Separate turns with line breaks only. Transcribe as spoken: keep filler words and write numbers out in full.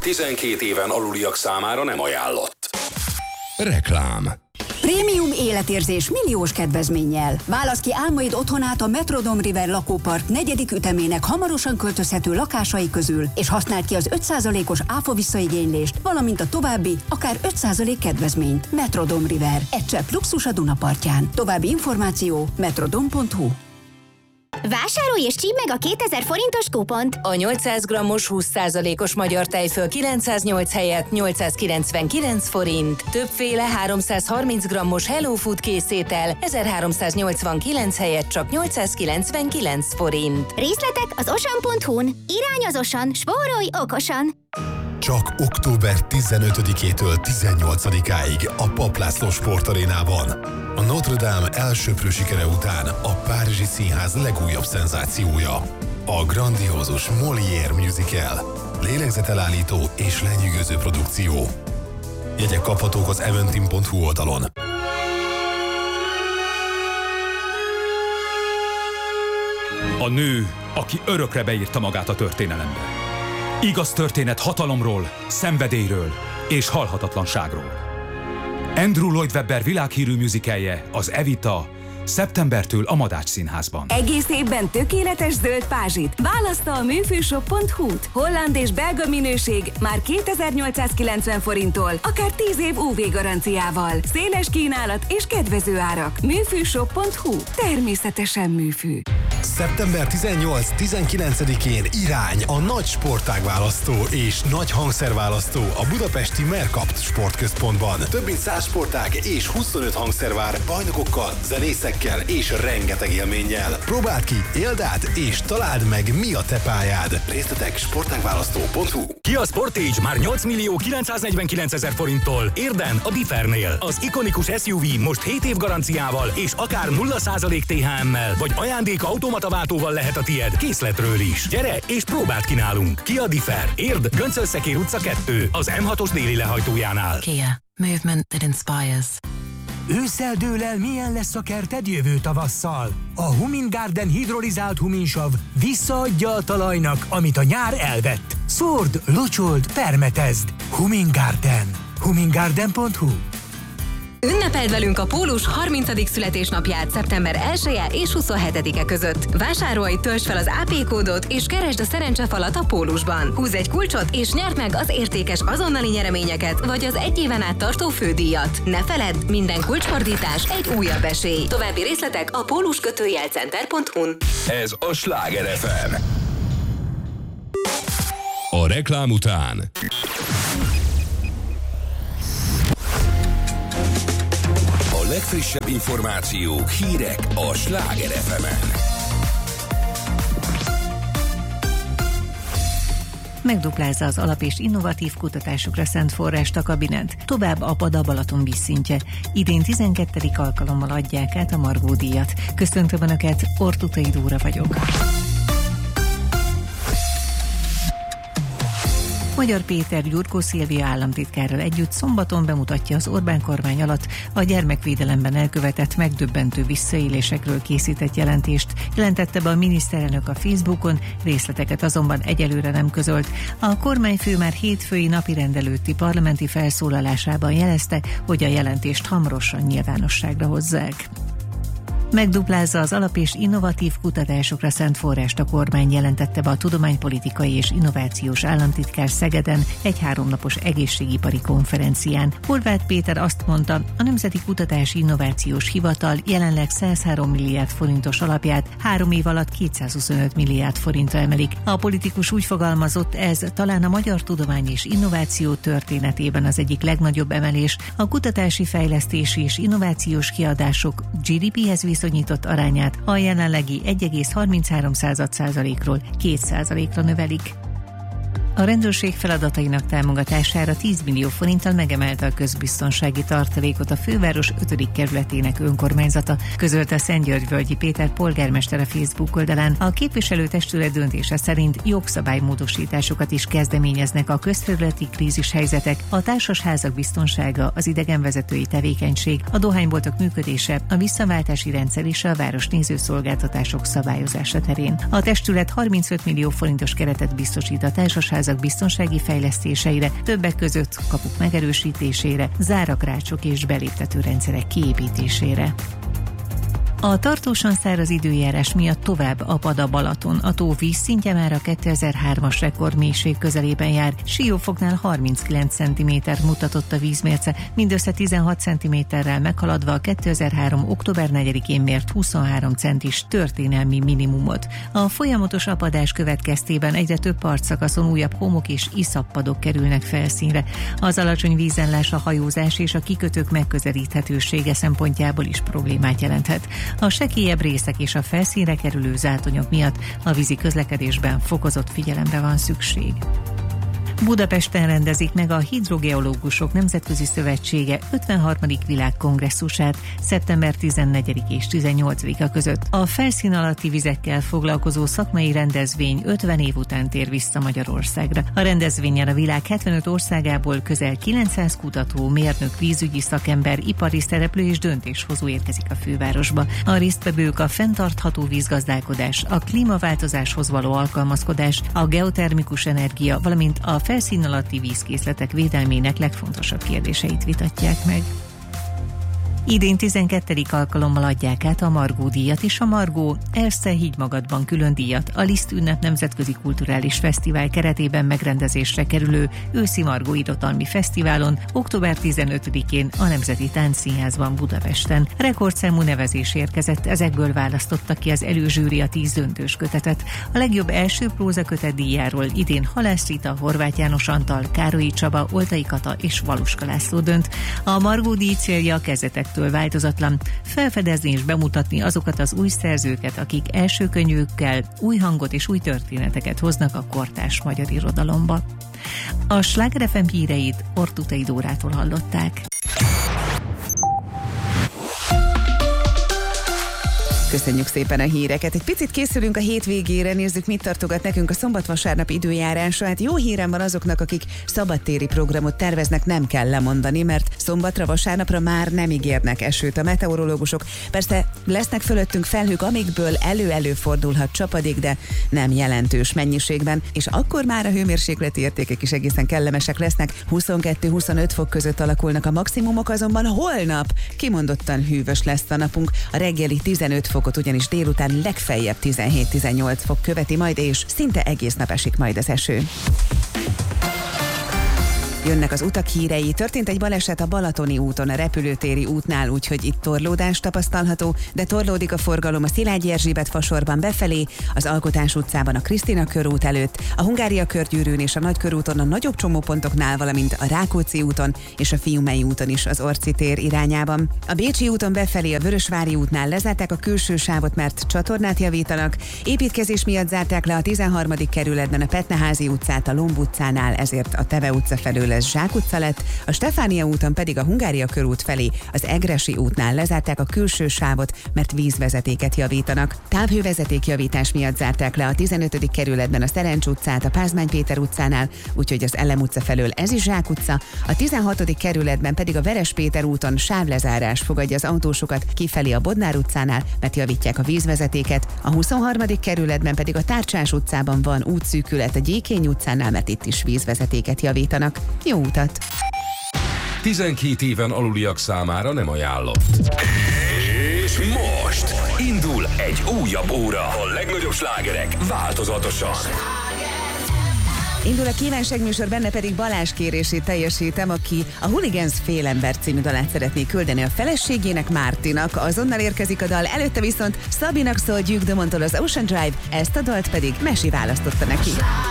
tizenkét éven aluliak számára nem ajánlott.
Reklám.
Prémium életérzés milliós kedvezménnyel. Válasz ki álmaid otthonát a Metrodome River lakópark negyedik ütemének hamarosan költözhető lakásai közül, és használd ki az öt százalékos áfa visszaigénylést, valamint a további, akár öt százalék kedvezményt. Metrodome River. Egy csepp luxus a Dunapartján. További információ metrodome pont hu.
Vásárolj és csípd meg a kétezer forintos kupont!
A nyolcszáz grammos húsz százalékos magyar tejföl kilencszáznyolc helyett nyolcszázkilencvenkilenc forint. Többféle háromszázharminc grammos Hello Food készétel ezerháromszáznyolcvankilenc helyett csak nyolcszázkilencvenkilenc forint.
Részletek az osan pont hu-n. Irány az Osan, spórolj okosan!
Csak október tizenötödikétől tizennyolcadikáig a Papp László Sportarénában. A Notre Dame elsöprő sikere után a Párizsi Színház legújabb szenzációja. A grandiózus Molière musical. Lélegzetelállító és lenyűgöző produkció. Jegyek kaphatók az eventim pont hu oldalon.
A nő, aki örökre beírta magát a történelembe. Igaz történet hatalomról, szenvedélyről és halhatatlanságról. Andrew Lloyd Webber világhírű musicalje, az Evita, szeptembertől a Madács Színházban.
Egész évben tökéletes zöld pázsit. Választa a műfűshop pont hu-t. Holland és belga minőség már kétezer-nyolcszázkilencven forinttól, akár tíz év ú vé garanciával. Széles kínálat és kedvező árak. műfűshop pont hu. Természetesen műfű.
szeptember tizennyolc-tizenkilencedikén irány a nagy sportágválasztó és nagy hangszerválasztó a budapesti Mercapt Sportközpontban. Több mint száz sportág és huszonöt hangszer vár bajnokokkal, zenészekkel és rengeteg élménnyel. Próbáld ki, éld át és találd meg, mi a te pályád. Részletek sportágválasztó pont hu.
Kia Sportage már nyolc millió kilencszáznegyvenkilencezer forinttól érden a Differnél. Az ikonikus es u vé most hét év garanciával és akár nulla százalék té há emmel vagy ajándék automataváltóval lehet a tied készletről is. Gyere és próbáld ki nálunk. Kia Differ. Érd, Göncöl-Szekér utca kettő, az em hatos déli lehajtójánál.
Kia. Movement that inspires.
Ősszel dől el, milyen lesz a kerted jövő tavasszal. A Humin Garden hidrolizált huminsav visszaadja a talajnak, amit a nyár elvett. Szórd, locsold, permetezd. Humin Garden. humin garden pont hu.
Ünnepeld velünk a Pólus harmincadik születésnapját szeptember elseje és huszonhetedike között. Vásárolj, töltsd fel az á pé kódot és keresd a szerencsefalat a Pólusban. Húzz egy kulcsot és nyerd meg az értékes azonnali nyereményeket vagy az egy éven át tartó fődíjat. Ne feledd, minden kulcsfordítás egy újabb esély. További részletek a pólus kötőjel center pont hu-n.
Ez a Sláger ef em.
A reklám után
A legfrissebb információk, hírek a Sláger ef emen.
Megduplázza az alap- és innovatív kutatásokra szánt forrást a kabinet. Tovább apad a Balaton vízszintje. Idén tizenkettedik alkalommal adják át a Margó díjat. Köszöntöm Önöket, Ortutai Dóra vagyok. Magyar Péter Gyurkó Szilvia államtitkárral együtt szombaton bemutatja az Orbán kormány alatt a gyermekvédelemben elkövetett megdöbbentő visszaélésekről készített jelentést. Jelentette be a miniszterelnök a Facebookon, részleteket azonban egyelőre nem közölt. A kormányfő már hétfői napirend előtti parlamenti felszólalásában jelezte, hogy a jelentést hamarosan nyilvánosságra hozzák. Megduplázza az alap- és innovatív kutatásokra szánt forrást a kormány, jelentette be a Tudománypolitikai és Innovációs Államtitkár Szegeden egy háromnapos egészségipari konferencián. Horváth Péter azt mondta, a Nemzeti Kutatási Innovációs Hivatal jelenleg százhárom milliárd forintos alapját három év alatt kétszázhuszonöt milliárd forintra emelik. A politikus úgy fogalmazott, ez talán a magyar tudomány és innováció történetében az egyik legnagyobb emelés. A kutatási, fejlesztési és innovációs kiadások gé dé péhez viszonyított arányát a jelenlegi egy egész harminchárom százalékról két százalékra növelik. A rendőrség feladatainak támogatására tíz millió forinttal megemelte a közbiztonsági tartalékot a főváros ötödik kerületének önkormányzata, közölte Szentgyörgyvölgyi Péter polgármester a Facebook oldalán. A képviselőtestület döntése szerint jogszabálymódosításokat is kezdeményeznek a közterületi krízishelyzetek, a társasházak biztonsága, az idegenvezetői tevékenység, a dohányboltok működése, a visszaváltási rendszer és a városnéző szolgáltatások szabályozása terén. A testület harmincöt millió forintos keretet biztosít a társasházak házak biztonsági fejlesztéseire, többek között kapuk megerősítésére, zárakrácsok és beléptető rendszerek kiépítésére. A tartósan száraz időjárás miatt tovább apad a Balaton. A tó vízszintje már a kétezer-hármas rekordmélység közelében jár. Siófoknál harminckilenc centimétert mutatott a vízmérce, mindössze tizenhat centiméterrel meghaladva a kétezer-három. október negyedikén mért huszonhárom centis történelmi minimumot. A folyamatos apadás következtében egyre több partszakaszon újabb homok és iszappadok kerülnek felszínre. Az alacsony vízenlás, a hajózás és a kikötők megközelíthetősége szempontjából is problémát jelenthet. A sekélyebb részek és a felszínre kerülő zátonyok miatt a vízi közlekedésben fokozott figyelemre van szükség. Budapesten rendezik meg a Hidrogeológusok Nemzetközi Szövetsége ötvenharmadik világkongresszusát szeptember tizennegyedike és tizennyolcadika között. A felszín alatti vizekkel foglalkozó szakmai rendezvény ötven év után tér vissza Magyarországra. A rendezvényen a világ hetvenöt országából közel kilencszáz kutató, mérnök, vízügyi szakember, ipari szereplő és döntéshozó érkezik a fővárosba. A résztvevők a fenntartható vízgazdálkodás, a klímaváltozáshoz való alkalmazkodás, a geotermikus energia, valamint a felszín alatti vízkészletek védelmének legfontosabb kérdéseit vitatják meg. Idén tizenkettedik alkalommal adják át a Margó díjat, és a Margó Ersze Higgy Magadban külön díjat a Liszt ünnep nemzetközi kulturális fesztivál keretében megrendezésre kerülő őszi Margó irodalmi fesztiválon október tizenötödikén a Nemzeti Táncszínházban Budapesten. Rekordszámú nevezés érkezett, ezekből választottak ki az előzsűri a tíz döntős kötetet. A legjobb első prózakötet díjáról idén Halász Rita, Horváth János Antal, Károlyi Csaba, Oltai Kata és Valuska László dönt. A Margó díj célja a kezdetektől változatlan, felfedezni és bemutatni azokat az új szerzőket, akik első könyvükkel új hangot és új történeteket hoznak a kortárs magyar irodalomba. A Sláger ef em híreit Ortutai Dórától hallották.
Köszönjük szépen a híreket. Egy picit készülünk a hétvégére, nézzük, mit tartogat nekünk a szombat-vasárnap időjárása. Hát jó hírem van azoknak, akik szabadtéri programot terveznek, nem kell lemondani, mert szombatra, vasárnapra már nem ígérnek esőt a meteorológusok. Persze lesznek fölöttünk felhők, amikből elő-elő fordulhat csapadék, de nem jelentős mennyiségben, és akkor már a hőmérsékleti értékek is egészen kellemesek lesznek. huszonkettő-huszonöt fok között alakulnak a maximumok, azonban holnap kimondottan hűvös lesz a napunk. A reggeli tizenöt fokot ugyanis délután legfeljebb tizenhét-tizennyolc fok követi majd, és szinte egész nap esik majd az eső. Jönnek az utak hírei. Történt egy baleset a Balatoni úton, a repülőtéri útnál, úgyhogy itt torlódás tapasztalható, de torlódik a forgalom a Szilágyi Erzsébet fasorban befelé, az Alkotás utcában a Krisztina körút előtt, a Hungária körgyűrűn és a Nagykörúton a nagyobb csomópontoknál, valamint a Rákóczi úton és a Fiumei úton is az Orci tér irányában. A Bécsi úton befelé a Vörösvári útnál lezárták a külső sávot, mert csatornát javítanak. Építkezés miatt zárták le a tizenharmadik kerületben a Petneházi utcát, a Lomb utcánál, ezért a Teve utca felől ez Zsák utca lett, a Stefánia úton pedig a Hungária körút felé, az Egressy útnál lezárták a külső sávot, mert vízvezetéket javítanak. Távhővezetékjavítás miatt zárták le a tizenötödik kerületben a Szerencs utcát, a Pázmány Péter utcánál, úgyhogy az Elem utca felől ez is Zsák utca, a tizenhatodik kerületben pedig a Veres Péter úton sávlezárás fogadja az autósokat kifelé a Bodnár utcánál, mert javítják a vízvezetéket, a huszonharmadik kerületben pedig a Tárcsás utcában van útszűkület a Gyékény utcánál, mert itt is vízvezetéket javítanak. Jó utat!
tizenkét éven aluliak számára nem ajánlott. És most indul egy újabb óra. A legnagyobb slágerek változatosan.
Indul a kívánságműsor, benne pedig Balázs kérését teljesítem, aki a Hooligans Félember című dalát szeretné küldeni a feleségének, Mártinak. Azonnal érkezik a dal, előtte viszont Szabinak szól Duke Dumontól az Ocean Drive, ezt a dalt pedig Mesi választotta neki.